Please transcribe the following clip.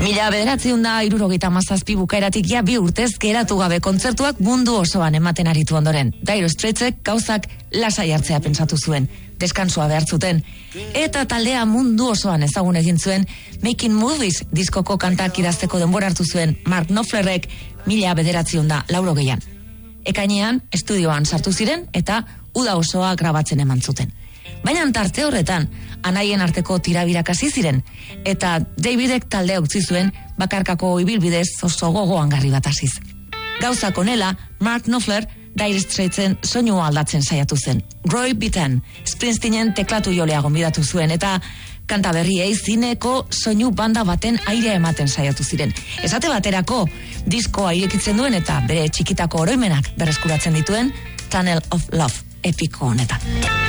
1967 bukaeratik ja 2 urtez geratu gabe kontzertuak mundu osoan ematen aritu ondoren. Dire Straitsek gauzak lasai hartzea pentsatu zuen, deskansua behar zuten, eta taldea mundu osoan ezagun egin zuen Making Movies diskoko kantak idazteko denbora hartu zuen Mark Knopflerrek 1980an. Ekainean estudioan sartu ziren eta uda osoa grabatzen eman zuten. Baina tarte horretan, anaien arteko tirabirak hasi ziren, eta Davidek taldea utzi zuen bakarkako ibilbidez oso gogoangarri bat hasiz. Gauzak honela, Mark Knopfler Dire Straitsen soinua aldatzen saiatu zen. Roy Bittan, Springsteenen teklatu jolea gonbidatu zuen, eta kanta berriei zineko soinu banda baten airea ematen saiatu ziren. Esate baterako, diskoa irekitzen duen eta bere txikitako oroimenak berreskuratzen dituen Tunnel of Love epiko honetan.